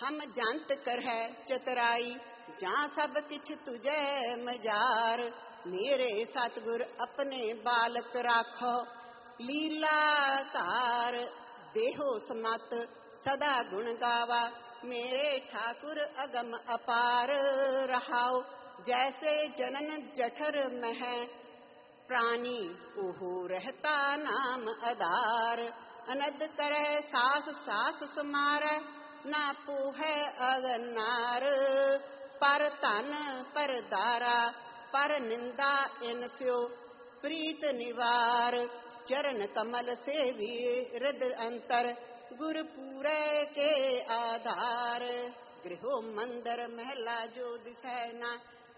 हम जानत कर है चतुराई, जहाँ सब किछ तुझे मजार। मेरे सतगुर अपने बालक राखो, लीला तार। देहो समत सदा गुण गावा, मेरे ठाकुर अगम अपार। रहाओ जैसे जनन जठर मह, प्राणी ओहो रहता नाम आधार। अनद करे सास सास समार, ना पोहै अगनार। पर धन पर दारा, पर निंदा इन स्यो, प्रीत निवार। चरण कमल सेवी हृदय अंतर, गुर पूरे के आधार। गृहो मंदिर महला जो दिसै ना,